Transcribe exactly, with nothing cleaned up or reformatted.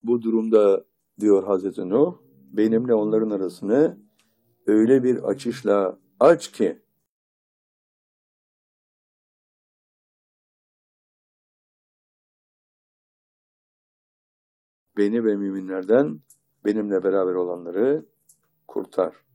Bu durumda diyor Hazreti Nuh, benimle onların arasını öyle bir açışla aç ki beni ve müminlerden benimle beraber olanları kurtar.